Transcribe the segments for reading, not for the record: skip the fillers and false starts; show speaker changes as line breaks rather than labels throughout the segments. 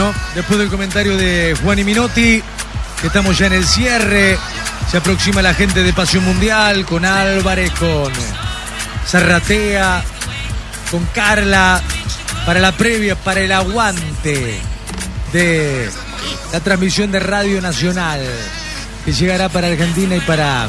Bueno, después del comentario de Juan y Minotti, que estamos ya en el cierre, se aproxima la gente de Pasión Mundial, con Álvarez, con Zarratea, con Carla, para la previa, para el aguante de la transmisión de Radio Nacional, que llegará para Argentina y para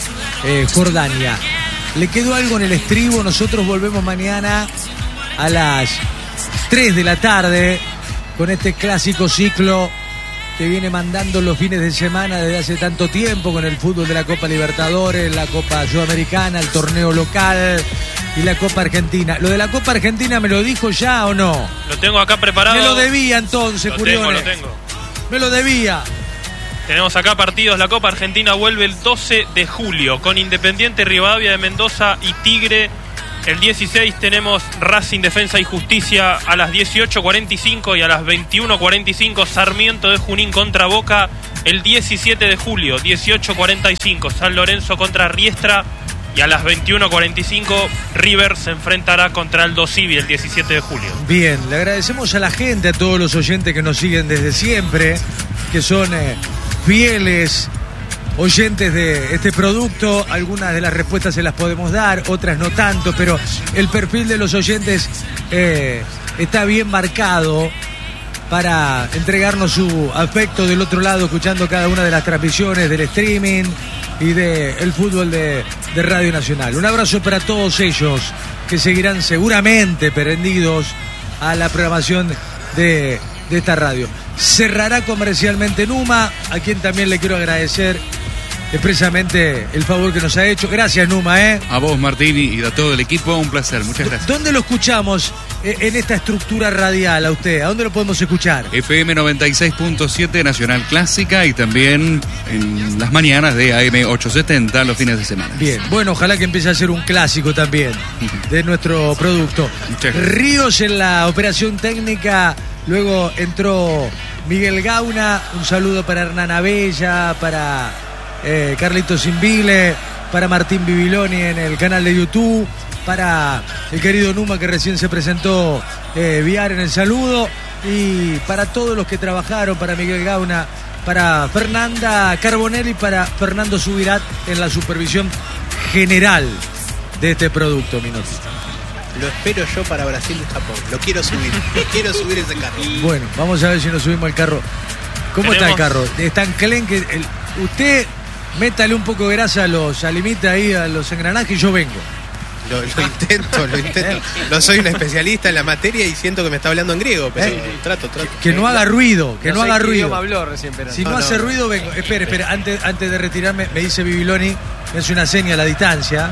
Jordania. ¿Le quedó algo en el estribo? Nosotros volvemos mañana a las 3 de la tarde con este clásico ciclo que viene mandando los fines de semana desde hace tanto tiempo, con el fútbol de la Copa Libertadores, la Copa Sudamericana, el torneo local y la Copa Argentina. ¿Lo de la Copa Argentina me lo dijo ya o no?
Lo tengo acá preparado.
Me lo debía entonces, Curione.
Lo tengo.
Me lo debía.
Tenemos acá partidos. La Copa Argentina vuelve el 12 de julio con Independiente Rivadavia de Mendoza y Tigre. El 16 tenemos Racing, Defensa y Justicia a las 18:45 y a las 21:45 Sarmiento de Junín contra Boca. El 17 de julio, 18:45 San Lorenzo contra Riestra y a las 21:45 River se enfrentará contra Aldo Civi el 17 de julio.
Bien, le agradecemos a la gente, a todos los oyentes que nos siguen desde siempre, que son fieles oyentes de este producto. Algunas de las respuestas se las podemos dar, otras no tanto, pero el perfil de los oyentes está bien marcado para entregarnos su afecto del otro lado, escuchando cada una de las transmisiones del streaming y del fútbol de Radio Nacional. Un abrazo para todos ellos que seguirán seguramente prendidos a la programación de esta radio. Cerrará comercialmente Numa, a quien también le quiero agradecer expresamente el favor que nos ha hecho. Gracias, Numa,
A vos, Martín, y a todo el equipo, un placer, muchas gracias.
¿Dónde lo escuchamos en esta estructura radial a usted? ¿A dónde lo podemos escuchar?
FM 96.7 Nacional Clásica y también en las mañanas de AM 870 los fines de semana.
Bien, bueno, ojalá que empiece a ser un clásico también de nuestro producto. Ríos en la operación técnica, luego entró Miguel Gauna, un saludo para Hernán Abella, para Carlitos Invile, para Martín Bibiloni en el canal de YouTube, para el querido Numa que recién se presentó Viar en el saludo, y para todos los que trabajaron, para Miguel Gauna, para Fernanda Carbonelli, para Fernando Subirat en la supervisión general de este producto, Minotti.
Lo espero yo para Brasil y Japón. Lo quiero subir. Quiero subir ese carro.
Bueno, vamos a ver si nos subimos al carro. ¿Cómo está el carro? Es tan clenque. Usted métale un poco de grasa a los salimitas ahí, a los engranajes, y yo vengo.
Lo intento. No soy un especialista en la materia y siento que me está hablando en griego, pero trato.
Que no haga ruido, que no haga ruido.
Habló recién, pero
si no hace ruido, vengo. Espera, antes de retirarme, me dice Bibiloni, me hace una seña a la distancia.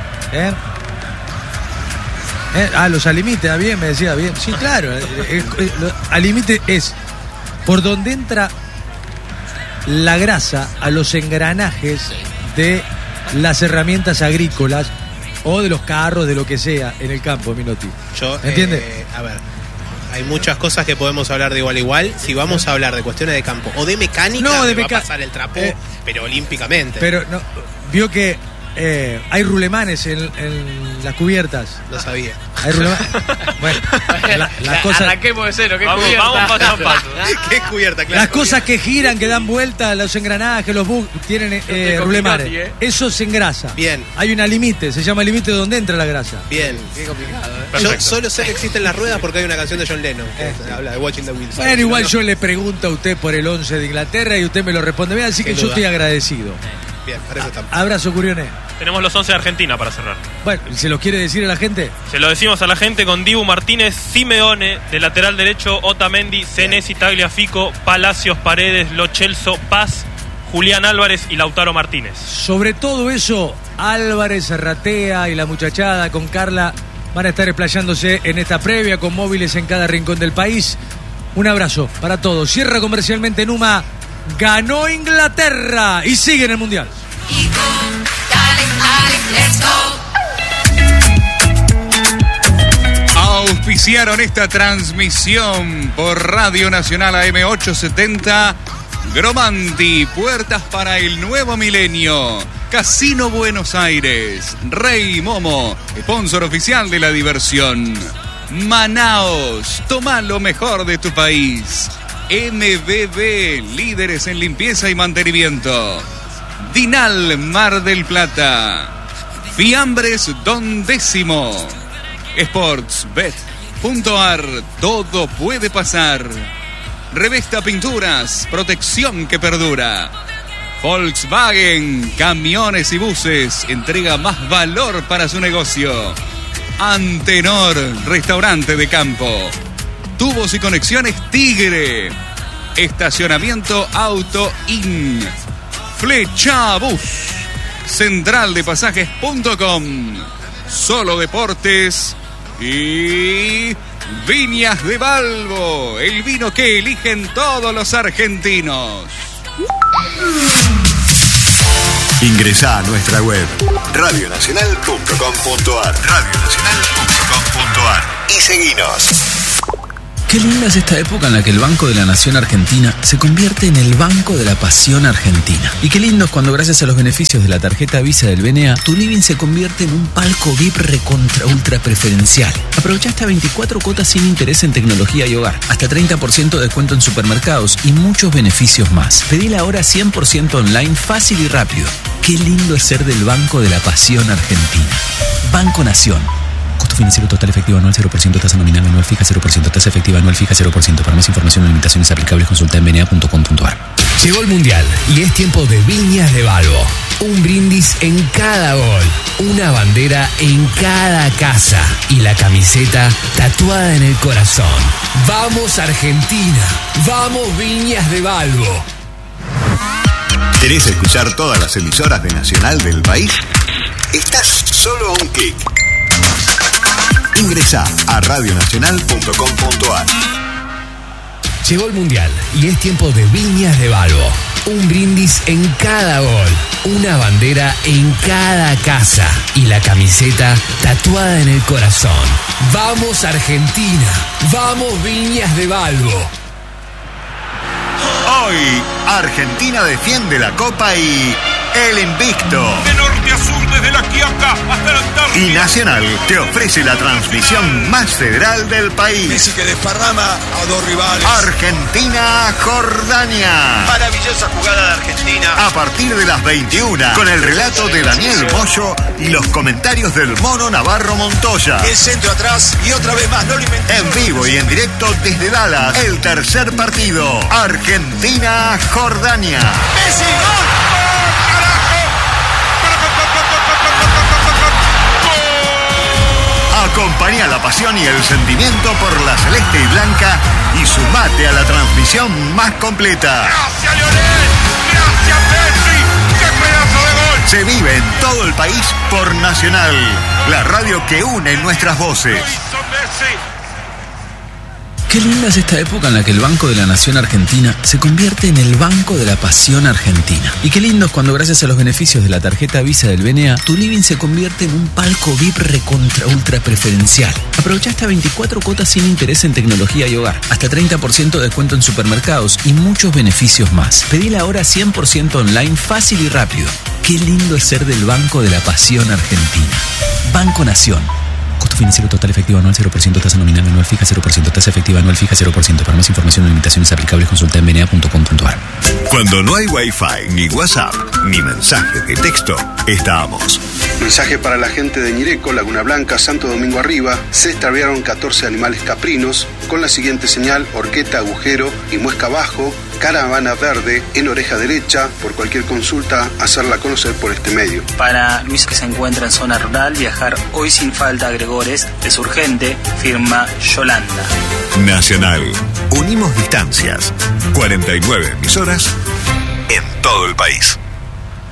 Los alimites, bien, me decía, bien. Sí, claro, alimite es por donde entra la grasa a los engranajes de las herramientas agrícolas o de los carros, de lo que sea en el campo, Minotti. ¿Entiendes?
A ver, hay muchas cosas que podemos hablar de igual a igual. Si vamos a hablar de cuestiones de campo o de mecánica, va a pasar el trapo, pero olímpicamente.
Pero no, vio que hay rulemanes en las cubiertas.
Lo sabía.
Hay rulemanes. Bueno, las cosas.
Arranquemos de cero.
Vamos paso a paso.
¿Qué cubierta? Claro.
Las cosas que giran, que dan vuelta, los engranajes, los bugs, tienen rulemanes. Eso se engrasa.
Bien.
Hay una límite, se llama límite donde entra la grasa.
Bien.
Qué complicado,
Yo solo sé que existen las ruedas porque hay una canción de John Lennon que habla de Watching the Wheels.
Bueno, igual yo le pregunto a usted por el 11 de Inglaterra y usted me lo responde bien, así que yo estoy agradecido.
Bien, para eso estamos.
Abrazo, Curione.
Tenemos los 11 de Argentina para cerrar.
Bueno, ¿se lo quiere decir a la gente?
Se lo decimos a la gente con Dibu Martínez, Simeone, de lateral derecho, Otamendi, Senesi, Tagliafico, Palacios, Paredes, Lo Celso, Paz, Julián Álvarez y Lautaro Martínez.
Sobre todo eso, Álvarez, Zarratea y la muchachada con Carla van a estar explayándose en esta previa con móviles en cada rincón del país. Un abrazo para todos. Cierra comercialmente Numa. Ganó Inglaterra y sigue en el Mundial.
Auspiciaron esta transmisión por Radio Nacional AM 870. Gromanti, puertas para el nuevo milenio. Casino Buenos Aires. Rey Momo, sponsor oficial de la diversión. Manaos, toma lo mejor de tu país. MBB, líderes en limpieza y mantenimiento. Dinal, Mar del Plata. Fiambres Don Décimo. Sportsbet.ar, todo puede pasar. Revesta Pinturas, protección que perdura. Volkswagen, camiones y buses, entrega más valor para su negocio. Antenor, restaurante de campo. Tubos y conexiones Tigre. Estacionamiento Auto In. Flecha Bus. Centraldepasajes.com. Solo Deportes y Viñas de Balbo, el vino que eligen todos los argentinos.
Ingresá a nuestra web radionacional.com.ar y seguinos.
Qué linda es esta época en la que el Banco de la Nación Argentina se convierte en el Banco de la Pasión Argentina. Y qué lindo es cuando, gracias a los beneficios de la tarjeta Visa del BNA, tu living se convierte en un palco VIP recontra ultra preferencial. Aprovecha hasta 24 cuotas sin interés en tecnología y hogar, hasta 30% de descuento en supermercados y muchos beneficios más. Pedila ahora 100% online, fácil y rápido. Qué lindo es ser del Banco de la Pasión Argentina. Banco Nación. Costo financiero total efectivo anual 0%, tasa nominal anual fija 0%, tasa efectiva anual fija 0%. Para más información o limitaciones aplicables, consulta en bna.com.ar.
Llegó el Mundial y es tiempo de Viñas de Balbo. Un brindis en cada gol, una bandera en cada casa y la camiseta tatuada en el corazón. ¡Vamos Argentina! ¡Vamos Viñas de Balbo!
¿Querés escuchar todas las emisoras de Nacional del país? Estás solo a un clic. Ingresá a radionacional.com.ar.
Llegó el Mundial y es tiempo de Viñas de Balbo. Un brindis en cada gol, una bandera en cada casa y la camiseta tatuada en el corazón. ¡Vamos Argentina! ¡Vamos Viñas de Balbo!
Hoy, Argentina defiende la Copa y el invicto.
De norte a sur, desde la Quiaca hasta la Antártida.
Y Nacional te ofrece la transmisión más federal del país.
Messi que desparrama a dos rivales.
Argentina-Jordania.
Maravillosa jugada de Argentina.
A partir de las 21, con el relato de Daniel Moyo y los comentarios del Mono Navarro Montoya.
El centro atrás y otra vez más, no lo inventé.
En vivo y en directo desde Dallas, el tercer partido. Argentina-Jordania.
Messi, gol.
Acompaña la pasión y el sentimiento por la celeste y blanca y sumate a la transmisión más completa.
Gracias, Lionel. Gracias, Messi. ¡Qué pedazo de gol!
Se vive en todo el país por Nacional, la radio que une nuestras voces.
Qué linda es esta época en la que el Banco de la Nación Argentina se convierte en el Banco de la Pasión Argentina. Y qué lindo es cuando, gracias a los beneficios de la tarjeta Visa del BNA, tu living se convierte en un palco VIP recontra ultra preferencial. Aprovecha hasta 24 cuotas sin interés en tecnología y hogar, hasta 30% de descuento en supermercados y muchos beneficios más. Pedila ahora 100% online, fácil y rápido. Qué lindo es ser del Banco de la Pasión Argentina. Banco Nación. Costo financiero total efectivo anual 0%, tasa nominal anual fija 0%, tasa efectiva anual fija 0%. Para más información o limitaciones aplicables, consulta en bna.com.ar.
Cuando no hay Wi-Fi, ni WhatsApp, ni mensajes de texto, estamos.
Mensaje para la gente de Ñireco, Laguna Blanca, Santo Domingo Arriba. Se extraviaron 14 animales caprinos con la siguiente señal: horqueta, agujero y muesca abajo, caravana verde en oreja derecha. Por cualquier consulta, hacerla conocer por este medio.
Para Luis, que se encuentra en zona rural, viajar hoy sin falta a Gregores es urgente, firma Yolanda.
Nacional. Unimos distancias. 49 emisoras en todo el país.